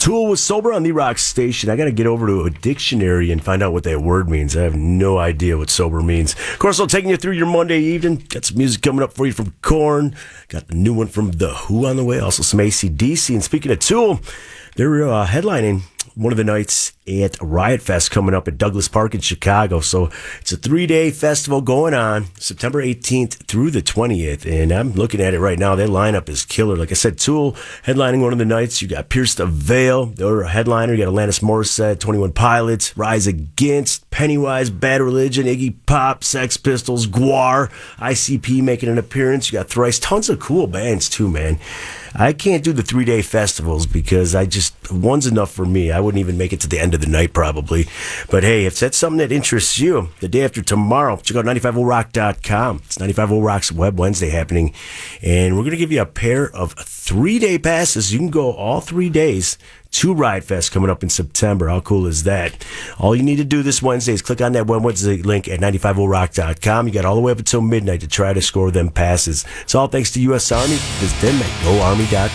Tool was sober on the rock station. I got to get over to a dictionary and find out what that word means. I have no idea what sober means. Of course, I'm taking you through your Monday evening. Got some music coming up for you from Korn. Got the new one from The Who on the way. Also some AC/DC. And speaking of Tool, they're headlining one of the nights at Riot Fest coming up at Douglas Park in Chicago. So it's a 3-day festival going on September 18th through the 20th. And I'm looking at it right now. Their lineup is killer. Like I said, Tool headlining one of the nights. You got Pierce the Veil, they're a headliner. You got Alanis Morissette, 21 Pilots, Rise Against, Pennywise, Bad Religion, Iggy Pop, Sex Pistols, Gwar, ICP making an appearance. You got Thrice. Tons of cool bands too, man. I can't do the 3-day festivals because one's enough for me. I wouldn't even make it to the end of the night probably. But hey, if that's something that interests you, the day after tomorrow, check out 950rock.com. It's 950 Rock's Web Wednesday happening. And we're going to give you a pair of 3-day passes. You can go all 3 days to Riot Fest coming up in September. How cool is that? All you need to do this Wednesday is click on that Web Wednesday link at 950rock.com. You got all the way up until midnight to try to score them passes. It's all thanks to U.S. Army. Visit them at GoArmy.com.